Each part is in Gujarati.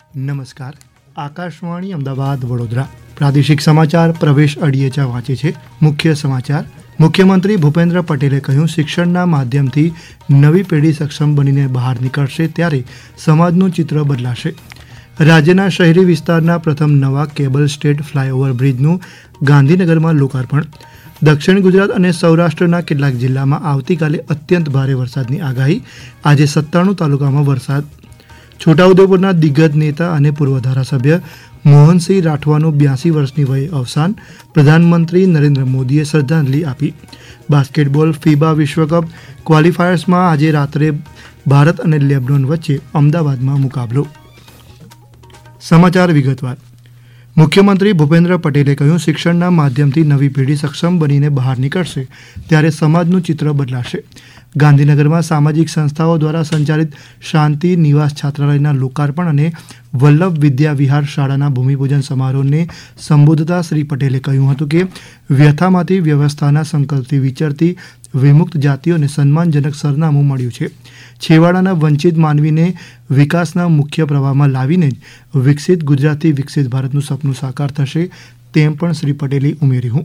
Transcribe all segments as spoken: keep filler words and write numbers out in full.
નમસ્કાર. આકાશવાણી અમદાવાદ વડોદરા પ્રાદેશિક સમાચાર પ્રવેશ અડિયેચા વાંચે છે. મુખ્ય સમાચાર. મુખ્યમંત્રી ભૂપેન્દ્ર પટેલે કહ્યું, શિક્ષણના માધ્યમથી નવી પેઢી સક્ષમ બનીને બહાર નીકળશે ત્યારે સમાજનું ચિત્ર બદલાશે. રાજ્યના શહેરી વિસ્તારના પ્રથમ નવા કેબલ સ્ટેટ ફ્લાયઓવર બ્રિજનું ગાંધીનગરમાં લોકાર્પણ. દક્ષિણ ગુજરાત અને સૌરાષ્ટ્રના કેટલાક જિલ્લામાં આવતીકાલે અત્યંત ભારે વરસાદની આગાહી. આજે સત્તાણું તાલુકામાં વરસાદ. છોટાઉદેપુરના દિગ્ગજ નેતા અને પૂર્વ ધારાસભ્ય મોહનસિંહ રાઠવાનું બ્યાસી વર્ષની વયે અવસાન. પ્રધાનમંત્રી નરેન્દ્ર મોદીએ શ્રદ્ધાંજલિ આપી. બાસ્કેટબોલ ફીબા વિશ્વકપ ક્વોલિફાયર્સમાં આજે રાત્રે ભારત અને લેબનોન વચ્ચે અમદાવાદમાં મુકાબલો. સમાચાર વિગતવાર. મુખ્યમંત્રી ભૂપેન્દ્ર પટેલે કહ્યું, શિક્ષણના માધ્યમથી નવી પેઢી સક્ષમ બનીને બહાર નીકળશે ત્યારે સમાજનું ચિત્ર બદલાશે. ગાંધીનગરમાં સામાજિક સંસ્થાઓ દ્વારા સંચાલિત શાંતિ નિવાસ છાત્રાલયના લોકાર્પણ અને વલ્લભ વિદ્યા વિહાર શાળાના ભૂમિપૂજન સમારોહને સંબોધતા શ્રી પટેલે કહ્યું હતું કે વ્યથામાંથી વ્યવસ્થાના સંકલ્પથી વિચરતી વિમુક્ત જાતિઓને સન્માનજનક સરનામું મળ્યું છે. છેવાડાના વંચિત માનવીને વિકાસના મુખ્ય પ્રવાહમાં લાવીને જ વિકસિત ગુજરાતથી વિકસિત ભારતનું સપનું સાકાર થશે, તેમ પણ શ્રી પટેલે ઉમેર્યું.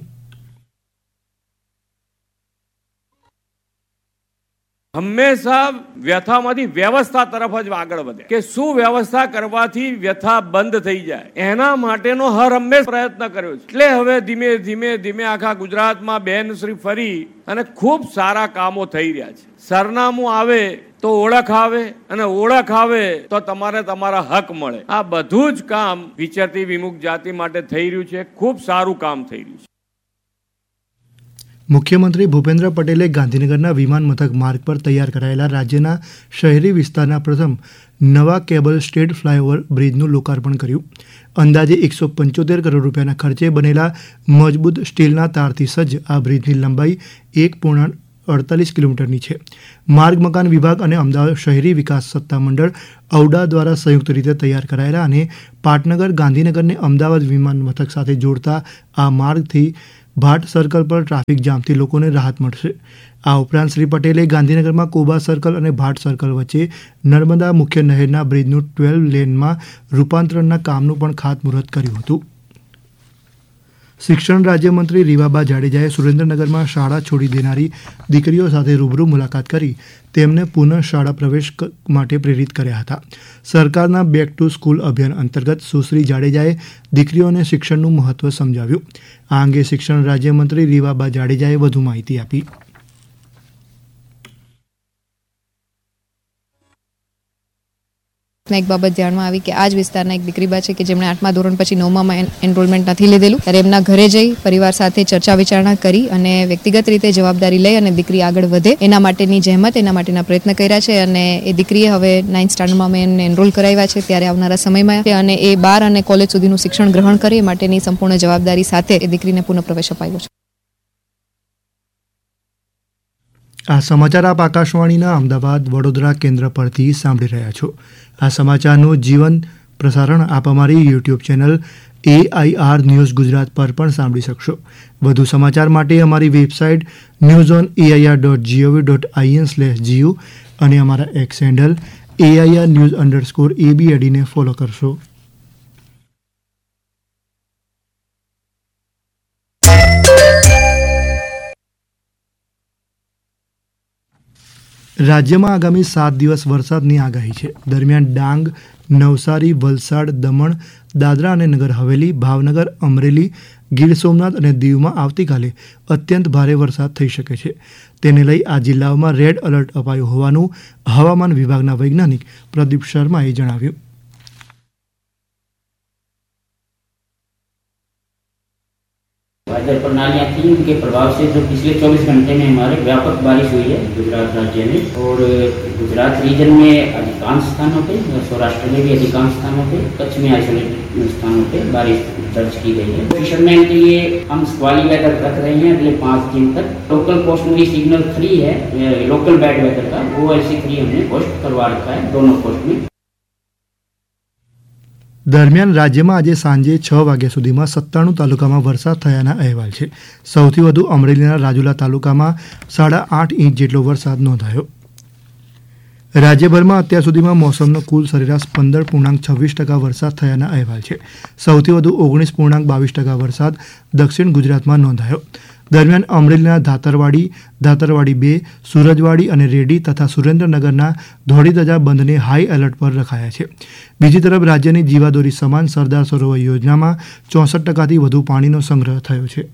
હંમેશા વ્યથામાંથી વ્યવસ્થા તરફ જ આગળ વધે કે શું વ્યવસ્થા કરવાથી વ્યથા બંધ થઈ જાય, એના માટેનો હર હંમેશ પ્રયત્ન કર્યો છે. એટલે હવે ધીમે ધીમે ધીમે આખા ગુજરાતમાં બહેનશ્રી ફરી અને ખૂબ સારા કામો થઈ રહ્યા છે. સરનામું આવે તો ઓળખ આવે અને ઓળખ આવે તો તમારે તમારા હક મળે. આ બધું જ કામ વિચરતી વિમુક્ત જાતિ માટે થઈ રહ્યું છે. ખૂબ સારું કામ થઈ રહ્યું છે. મુખ્યમંત્રી ભૂપેન્દ્ર પટેલે ગાંધીનગરના વિમાન મથક માર્ગ પર તૈયાર કરાયેલા રાજ્યના શહેરી વિસ્તારના પ્રથમ નવા કેબલ સ્ટેટ ફ્લાયઓવર બ્રિજનું લોકાર્પણ કર્યું. અંદાજે એકસો પંચોતેર કરોડ રૂપિયાના ખર્ચે બનેલા મજબૂત સ્ટીલના તારથી સજ્જ આ બ્રિજની લંબાઈ એક પૂર્ણાંક અડતાલીસ કિલોમીટરની છે. માર્ગ મકાન વિભાગ અને અમદાવાદ શહેરી વિકાસ સત્તામંડળ ઔડા દ્વારા સંયુક્ત રીતે તૈયાર કરાયેલા અને પાટનગર ગાંધીનગરને અમદાવાદ વિમાન મથક સાથે જોડતા આ માર્ગથી ભાટ સર્કલ પર ટ્રાફિક જામથી લોકોને રાહત મળશે. આ ઉપરાંત શ્રી પટેલે ગાંધીનગરમાં કોબા સર્કલ અને ભાટ સર્કલ વચ્ચે નર્મદા મુખ્ય નહેરના બ્રિજનું ટ્વેલ્વ લેનમાં રૂપાંતરણના કામનું પણ ખાતમુહૂર્ત કર્યું હતું. શિક્ષણ રાજ્યમંત્રી રીવાબા જાડેજાએ સુરેન્દ્રનગરમાં શાળા છોડી દેનારી દીકરીઓ સાથે રૂબરૂ મુલાકાત કરી તેમને પુનઃ શાળા પ્રવેશ માટે પ્રેરિત કર્યા હતા. સરકારના બેક ટુ સ્કૂલ અભિયાન અંતર્ગત સુશ્રી જાડેજાએ દીકરીઓને શિક્ષણનું મહત્વ સમજાવ્યું. આ અંગે શિક્ષણ રાજ્યમંત્રી રીવાબા જાડેજાએ વધુ માહિતી આપી. એક બાબત જાણવા આવી કે આ જ વિસ્તારના એક દીકરીબા છે કે જેમણે આઠમા ધોરણ પછી નવમામાં એનરોલમેન્ટ નથી લીધેલું, ત્યારે એમના ઘરે જઈ પરિવાર સાથે ચર્ચા વિચારણા કરી અને વ્યક્તિગત રીતે જવાબદારી લઈ અને દીકરી આગળ વધે એના માટેની જહેમત, એના માટેના પ્રયત્ન કર્યા છે અને એ દીકરીએ હવે નાઇન્થ સ્ટાન્ડર્ડમાં મેં એમને એનરોલ કરાવ્યા છે. ત્યારે આવનારા સમયમાં અને એ બાર અને કોલેજ સુધીનું શિક્ષણ ગ્રહણ કરે એ માટેની સંપૂર્ણ જવાબદારી સાથે એ દીકરીને પુનઃ પ્રવેશ અપાયો છે. આ સમાચાર આપ આકાશવાણીના અમદાવાદ વડોદરા કેન્દ્ર પરથી સાંભળી રહ્યા છો. આ સમાચારનું જીવન પ્રસારણ આપ અમારી YouTube channel A I R news Gujarat પર પણ સાંભળી શકશો. વધુ સમાચાર માટે અમારી website news on AIR dot GOV dot IN slash GU અને અમારા x handle AIR news underscore એબીએડીને follow કરશો. રાજ્યમાં આગામી સાત દિવસ વરસાદની આગાહી છે. દરમિયાન ડાંગ, નવસારી, વલસાડ, દમણ, દાદરા અને નગર હવેલી, ભાવનગર, અમરેલી, ગીર સોમનાથ અને દીવમાં આવતીકાલે અત્યંત ભારે વરસાદ થઈ શકે છે. તેને લઈ આ જિલ્લાઓમાં રેડ એલર્ટ અપાયું હોવાનું હવામાન વિભાગના વૈજ્ઞાનિક પ્રદીપ શર્માએ જણાવ્યું. वायु प्रणालियाँ थी, उनके प्रभाव से जो पिछले चौबीस घंटे में हमारे व्यापक बारिश हुई है गुजरात राज्य में और गुजरात रीजन में अधिकांश स्थानों पे, सौराष्ट्र में भी अधिकांश स्थानों पे, कच्छ में आइसोलेटेड स्थानों पे बारिश दर्ज की गई है. फिशरमैन के लिए हम स्क्वाली वेदर रख रहे हैं अगले पाँच दिन तक. लोकल पोस्ट में सिग्नल थ्री है, लोकल बैड वेदर का, वो ऐसी थ्री हमने पोस्ट करवा रखा है दोनों पोस्ट में. દરમિયાન રાજ્યમાં આજે સાંજે છ વાગ્યા સુધીમાં સત્તાણું તાલુકામાં વરસાદ થયાના અહેવાલ છે. સૌથી વધુ અમરેલીના રાજુલા તાલુકામાં સાડા આઠ ઇંચ જેટલો વરસાદ નોંધાયો. રાજ્યભરમાં અત્યાર સુધીમાં મોસમનો કુલ સરેરાશ પંદર પૂર્ણાંક છવ્વીસ ટકા વરસાદ થયાના અહેવાલ છે. સૌથી વધુ ઓગણીસ પૂર્ણાંક બાવીસ ટકા વરસાદ દક્ષિણ ગુજરાતમાં નોંધાયો. દરમિયાન અમરેલીના ધાતરવાડી, ધાતરવાડી બે, સુરજવાડી અને રેડી તથા સુરેન્દ્રનગરના ધોળીધજા બંધને હાઈ એલર્ટ પર રખાયા છે. બીજી તરફ રાજ્યની જીવાદોરી સમાન સરદાર સરોવર યોજનામાં ચોસઠ ટકાથી વધુ પાણીનો સંગ્રહ થયો છે.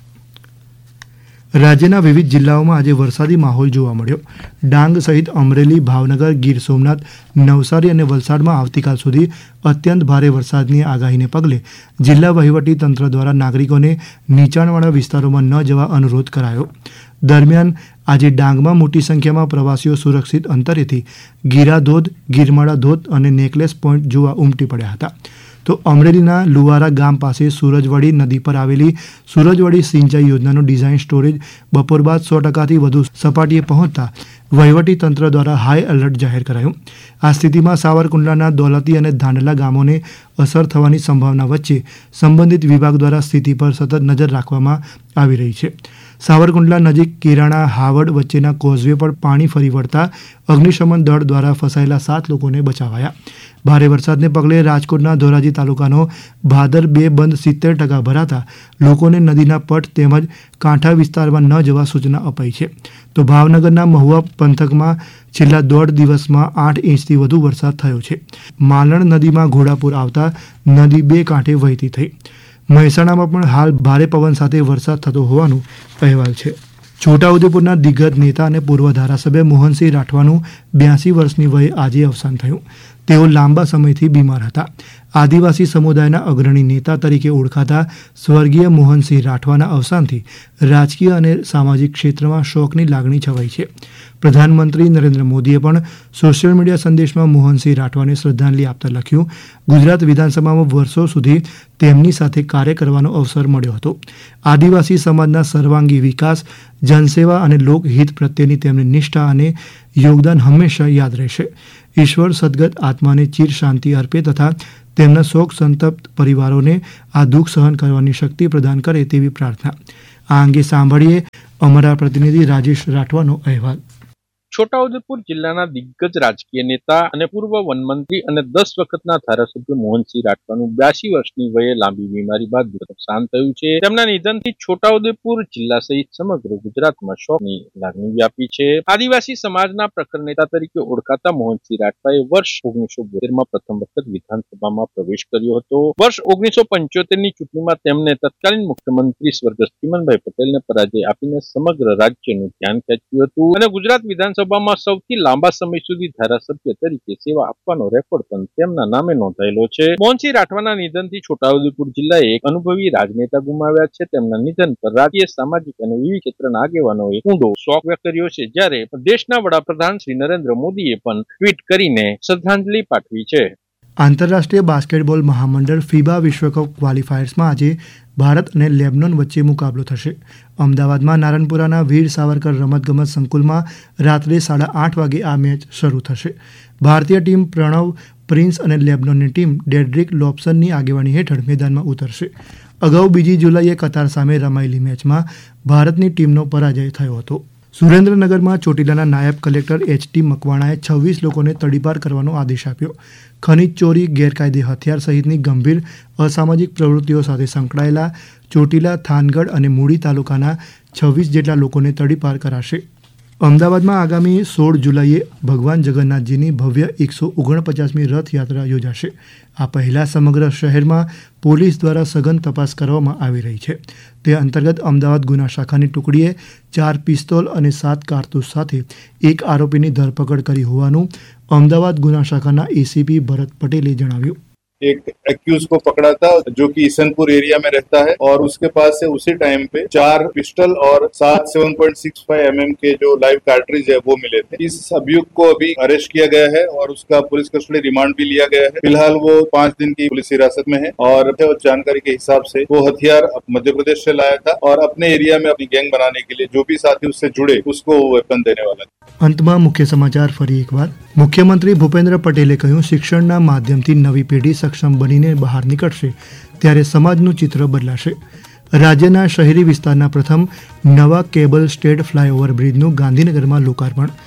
રાજ્યના વિવિધ જિલ્લાઓમાં આજે વરસાદી માહોલ જોવા મળ્યો. ડાંગ સહિત અમરેલી, ભાવનગર, ગીર સોમનાથ, નવસારી અને વલસાડમાં આવતીકાલ સુધી અત્યંત ભારે વરસાદની આગાહીને પગલે જિલ્લા વહીવટી તંત્ર દ્વારા નાગરિકોને નીચાણવાળા વિસ્તારોમાં ન જવા અનુરોધ કરાયો. દરમિયાન આજે ડાંગમાં મોટી સંખ્યામાં પ્રવાસીઓ સુરક્ષિત અંતરેથી ગીરા ધોધ, ગીરમાળા ધોધ અને નેકલેસ પોઈન્ટ જોવા ઉમટી પડ્યા હતા. તો અમરેલીના લુવારા ગામ પાસે સુરજવાડી નદી પર આવેલી સુરજવાડી સિંચાઈ યોજનાનું ડિઝાઇન સ્ટોરેજ બપોર બાદ સો ટકાથી વધુ સપાટીએ પહોંચતા વહીવટી તંત્ર દ્વારા હાઈ એલર્ટ જાહેર કરાયું. આ સ્થિતિમાં સાવરકુંડલાના દોલતી અને ધાંડલા ગામોને અસર થવાની સંભાવના વચ્ચે સંબંધિત વિભાગ દ્વારા સ્થિતિ પર સતત નજર રાખવામાં આવી રહી છે. સાવરકુંડલા નજીક કેરાણા હાવડ વચ્ચેના કોઝવે પર પાણી ફરી વળતા અગ્નિશમન દળ દ્વારા ફસાયેલા સાત લોકોને બચાવાયા. ભારે વરસાદને પગલે રાજકોટના ધોરાજી તાલુકાનો ભાદર બે બંધ સિત્તેર ટકા ભરાતા લોકોને નદીના પટ તેમજ કાંઠા વિસ્તારમાં ન જવા સૂચના અપાઈ છે. તો ભાવનગરના મહુવા પંથકમાં છેલ્લા દોઢ દિવસમાં આઠ ઇંચથી વધુ વરસાદ થયો છે. માલણ નદીમાં ઘોડાપુર આવતા નદી બે કાંઠે વહેતી થઈ. મહેસાણામાં પણ હાલ ભારે પવન સાથે વરસાદ થતો હોવાનું અહેવાલ છે. છોટાઉદેપુરના દિગ્ગજ નેતા અને પૂર્વ ધારાસભ્ય મોહનસિંહ રાઠવાનું બ્યાસી વર્ષની વયે આજે અવસાન થયું. તેઓ લાંબા સમયથી બીમાર હતા. આદિવાસી સમુદાયના અગ્રણી નેતા તરીકે ઓળખાતા સ્વર્ગીય મોહનસિંહ રાઠવાના અવસાનથી રાજકીય અને સામાજિક ક્ષેત્રમાં શોકની લાગણી છવાઈ છે. પ્રધાનમંત્રી નરેન્દ્ર મોદીએ પણ સોશિયલ મીડિયા સંદેશમાં મોહનસિંહ રાઠવાને શ્રદ્ધાંજલિ આપતા લખ્યું, ગુજરાત વિધાનસભામાં વર્ષો સુધી તેમની સાથે કાર્ય કરવાનો અવસર મળ્યો હતો. આદિવાસી સમાજના સર્વાંગી વિકાસ, જનસેવા અને લોકહિત પ્રત્યેની તેમની નિષ્ઠા અને યોગદાન હંમેશા યાદ રહેશે. ઈશ્વર સદગત આત્માને ચિર શાંતિ અર્પે તથા તેમના શોક સંતપ્ત પરિવારોને આ દુઃખ સહન કરવાની શક્તિ પ્રદાન કરે તેવી પ્રાર્થના. આ અંગે સાંભળીએ અમારા પ્રતિનિધિ રાજેશ રાઠવાનો અહેવાલ. છોટાઉદેપુર જિલ્લાના દિગ્ગજ રાજકીય નેતા અને પૂર્વ વનમંત્રી અને દસ વખતના ધારાસભ્ય મોહનસિંહ રાઠવાનું બ્યાસી વર્ષની વયે લાંબી બીમારી બાદ અવસાન થયું છે. તેમના નિધનથી છોટાઉદેપુર જિલ્લા સહિત સમગ્ર ગુજરાતમાં શોકની લાગણી વ્યાપી છે. આદિવાસી સમાજના પ્રખર નેતા તરીકે ઓળખાતા મોહનસિંહ રાઠવાએ વર્ષ ઓગણીસો બોતેર માં પ્રથમ વખત વિધાનસભામાં પ્રવેશ કર્યો હતો. વર્ષ ઓગણીસો પંચોતેર ની ચૂંટણીમાં તેમને તત્કાલીન મુખ્યમંત્રી સ્વર્ગસ્થ ચીમનભાઈ પટેલને પરાજય આપીને સમગ્ર રાજ્યનું ધ્યાન ખેંચ્યું હતું અને ગુજરાત વિધાનસભા સભામાં સૌથી લાંબા સમય સુધી ધારાસભ્ય તરીકે સેવા આપવાનો રેકોર્ડ પણ તેમના નામે નોંધાયેલો છે. મોહનસિંહ રાઠવાના નિધનથી છોટાઉદેપુર જિલ્લાએ એક અનુભવી રાજનેતા ગુમાવ્યા છે. તેમના નિધન પર રાજકીય, સામાજિક અને વિવિધ ક્ષેત્રના આગેવાનોએ ઊંડો શોક વ્યક્ત કર્યો છે. જ્યારે દેશના વડાપ્રધાન શ્રી નરેન્દ્ર મોદીએ પણ ટ્વીટ કરીને શ્રદ્ધાંજલિ પાઠવી છે. આંતરરાષ્ટ્રીય બાસ્કેટબોલ મહામંડળ ફીબા વિશ્વકપ ક્વોલિફાયર્સમાં આજે ભારત અને લેબનોન વચ્ચે મુકાબલો થશે. અમદાવાદમાં નારણપુરાના વીર સાવરકર રમતગમત સંકુલમાં રાત્રે સાડા આઠ વાગે આ મેચ શરૂ થશે. ભારતીય ટીમ પ્રણવ, પ્રિન્સ અને લેબનોનની ટીમ ડેડ્રિક લોબ્સનની આગેવાની હેઠળ મેદાનમાં ઉતરશે. અગાઉ બીજી જુલાઈએ કતાર સામે રમાયેલી મેચમાં ભારતની ટીમનો પરાજય થયો હતો. સુરેન્દ્રનગરમાં ચોટીલાના નાયબ કલેક્ટર એચ ટી મકવાણાએ છવ્વીસ લોકોને તડીપાર કરવાનો આદેશ આપ્યો. ખનીજ ચોરી, ગેરકાયદે હથિયાર સહિતની ગંભીર અસામાજિક પ્રવૃત્તિઓ સાથે સંકળાયેલા ચોટીલા, થાનગઢ અને મૂળી તાલુકાના છવ્વીસ જેટલા લોકોને તડીપાર કરાશે. અમદાવાદમાં આગામી સોળ જુલાઈએ ભગવાન જગન્નાથજીની ભવ્ય એકસો ઓગણપચાસમી રથયાત્રા યોજાશે. આ પહેલા સમગ્ર શહેરમાં પોલીસ દ્વારા સઘન તપાસ કરવામાં આવી રહી છે. તે અંતર્ગત અમદાવાદ ગુના શાખાની ટુકડીએ ચાર પિસ્તોલ અને સાત કારતૂસ સાથે એક આરોપીની ધરપકડ કરી હોવાનું અમદાવાદ ગુના શાખાના એસીપી भरत पटेले जણાવ્યું. एक एक्यूज को पकड़ा था जो कि ईसनपुर एरिया में रहता है और उसके पास से उसी टाइम पे चार पिस्टल और सात seven point six five M M के जो लाइव कार्ट्रिज है वो मिले थे. इस अभियुक्त को अभी अरेस्ट किया गया है और उसका पुलिस कस्टडी रिमांड भी लिया गया है. फिलहाल वो पांच दिन की पुलिस हिरासत में है और जानकारी के हिसाब से वो हथियार मध्य प्रदेश से लाया था और अपने एरिया में अपनी गैंग बनाने के लिए जो भी साथी उससे जुड़े उसको वेपन देने वाला था. અંતમાં મુખ્ય સમાચાર ફરી એકવાર. મુખ્યમંત્રી ભૂપેન્દ્ર પટેલે કહ્યું, શિક્ષણના માધ્યમથી નવી પેઢી સક્ષમ બનીને બહાર નીકળશે ત્યારે સમાજનું ચિત્ર બદલાશે. રાજ્યના શહેરી વિસ્તારના પ્રથમ નવા કેબલ સ્ટેડ ફ્લાયઓવર બ્રિજનું ગાંધીનગરમાં લોકાર્પણ.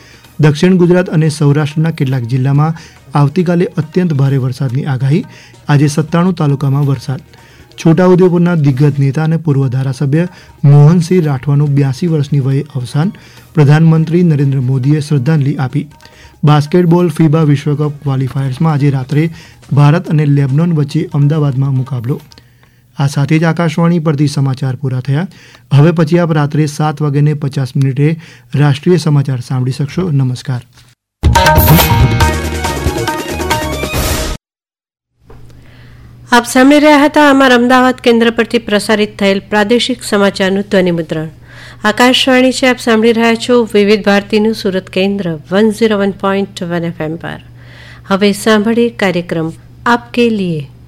દક્ષિણ ગુજરાત અને સૌરાષ્ટ્રના કેટલાક જિલ્લામાં આવતીકાલે અત્યંત ભારે વરસાદની આગાહી. આજે સત્તાણું તાલુકામાં વરસાદ. છોટાઉદેપુરના દિગ્ગજ નેતા અને પૂર્વ ધારાસભ્ય મોહનસિંહ રાઠવાનું બ્યાસી વર્ષની વયે અવસાન. પ્રધાનમંત્રી નરેન્દ્ર મોદીએ શ્રદ્ધાંજલિ આપી. બાસ્કેટબોલ ફીબા વિશ્વકપ ક્વોલિફાયર્સમાં આજે રાત્રે ભારત અને લેબનોન વચ્ચે અમદાવાદમાં મુકાબલો. આ સાથે જ આકાશવાણી પરથી સમાચાર પૂરા થયા. હવે પછી આપ રાત્રે સાત વાગ્યાને પચાસ મિનિટે રાષ્ટ્રીય સમાચાર સાંભળી શકશો. નમસ્કાર. આપ સાંભળી રહ્યા હતા અમારા અમદાવાદ કેન્દ્ર પરથી પ્રસારિત થયેલ પ્રાદેશિક સમાચારનું ધ્વનિમુદ્રણ. આકાશવાણી છે, આપ સાંભળી રહ્યા છો વિવિધ ભારતીનું સુરત કેન્દ્ર one zero one point one FM પર. હવે સાંભળીએ કાર્યક્રમ આપકે લીએ.